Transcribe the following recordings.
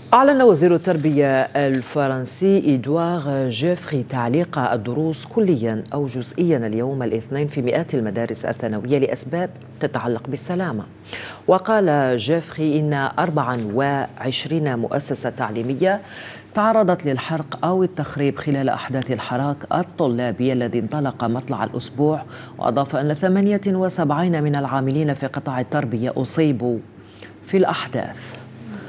أعلن وزير التربية الفرنسي إدوار جيفري تعليق الدروس كليا أو جزئيا اليوم الاثنين في مئات المدارس الثانوية لأسباب تتعلق بالسلامة. وقال جيفري إن 24 مؤسسة تعليمية تعرضت للحرق أو التخريب خلال أحداث الحراك الطلابي الذي انطلق مطلع الأسبوع. وأضاف أن 78 من العاملين في قطاع التربية أصيبوا في الأحداث.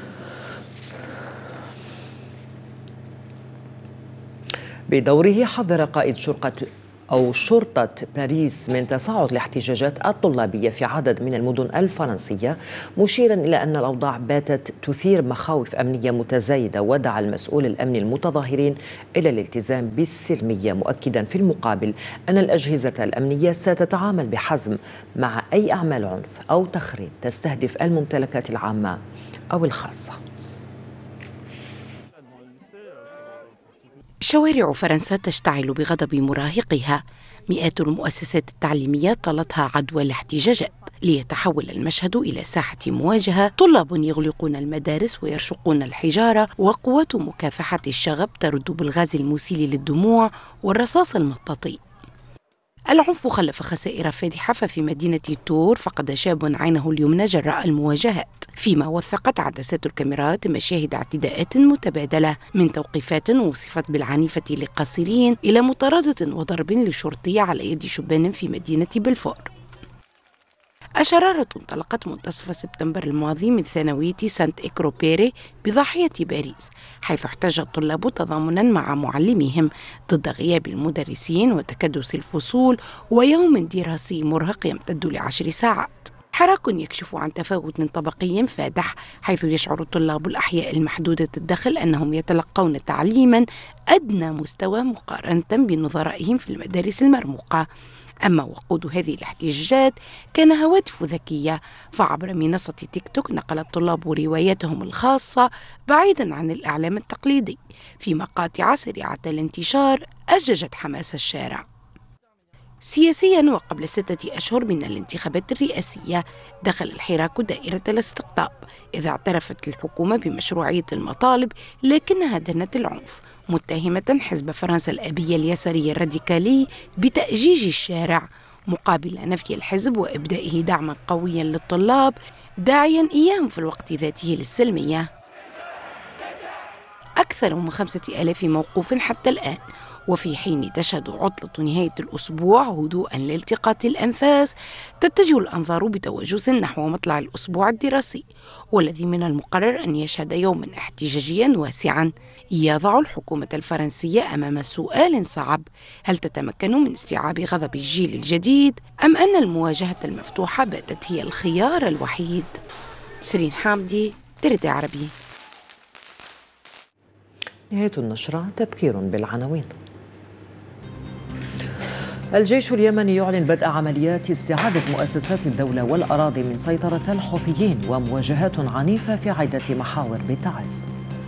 بدوره حذر قائد شرطة باريس من تصاعد الاحتجاجات الطلابية في عدد من المدن الفرنسية، مشيرا إلى أن الأوضاع باتت تثير مخاوف أمنية متزايدة. ودعا المسؤول الأمني المتظاهرين إلى الالتزام بالسلمية، مؤكدا في المقابل أن الأجهزة الأمنية ستتعامل بحزم مع أي أعمال عنف أو تخريب تستهدف الممتلكات العامة أو الخاصة. شوارع فرنسا تشتعل بغضب مراهقيها. مئات المؤسسات التعليمية طالتها عدوى الاحتجاجات، ليتحول المشهد إلى ساحة مواجهة. طلاب يغلقون المدارس ويرشقون الحجارة، وقوات مكافحة الشغب ترد بالغاز المسيل للدموع والرصاص المطاطي. العنف خلف خسائر فادحة، ففي مدينة تور فقد شاب عينه اليمنى جراء المواجهات، فيما وثقت عدسات الكاميرات مشاهد اعتداءات متبادلة، من توقيفات وصفت بالعنيفة للقاصرين إلى مطاردة وضرب لشرطي على يد شبان في مدينة بلفور. الشرارة انطلقت منتصف سبتمبر الماضي من ثانوية سانت إكروبيري بضاحية باريس، حيث احتج الطلاب تضامنا مع معلميهم ضد غياب المدرسين وتكدس الفصول ويوم دراسي مرهق يمتد ل10 ساعات. حراك يكشف عن تفاوت طبقي فادح، حيث يشعر الطلاب الأحياء المحدودة الدخل أنهم يتلقون تعليما أدنى مستوى مقارنة بنظرائهم في المدارس المرموقة. أما وقود هذه الاحتجاجات كان هواتف ذكية، فعبر منصة تيك توك نقل الطلاب رواياتهم الخاصة بعيدا عن الإعلام التقليدي في مقاطع سريعة الانتشار أججت حماس الشارع. سياسيا، وقبل 6 أشهر من الانتخابات الرئاسية، دخل الحراك دائرة الاستقطاب، إذ اعترفت الحكومة بمشروعية المطالب لكنها دنت العنف، متهمة حزب فرنسا الأبية اليساري الراديكالي بتأجيج الشارع مقابل نفي الحزب وإبدائه دعما قويا للطلاب، داعيا إياهم في الوقت ذاته للسلمية. أكثر من 5000 موقوف حتى الآن. وفي حين تشهد عطلة نهاية الأسبوع هدوءا لالتقاط الأنفاس، تتجه الأنظار بتوجس نحو مطلع الأسبوع الدراسي، والذي من المقرر أن يشهد يوما احتجاجيا واسعا يضع الحكومة الفرنسية أمام سؤال صعب: هل تتمكن من استيعاب غضب الجيل الجديد، أم أن المواجهة المفتوحة باتت هي الخيار الوحيد؟ سيرين حامدي، تريتي عربي. نهاية النشرة. تذكير بالعناوين. الجيش اليمني يعلن بدء عمليات استعادة مؤسسات الدولة والأراضي من سيطرة الحوثيين، ومواجهات عنيفة في عدة محاور بالتعز.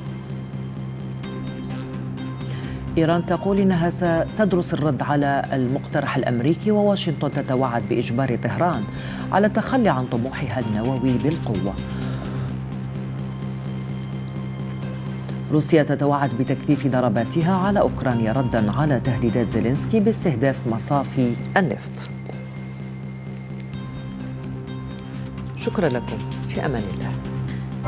إيران تقول إنها ستدرس الرد على المقترح الأمريكي، وواشنطن تتوعد بإجبار طهران على التخلي عن طموحها النووي بالقوة. روسيا تتوعد بتكثيف ضرباتها على أوكرانيا رداً على تهديدات زيلينسكي باستهداف مصافي النفط. شكرا لكم، في أمان الله.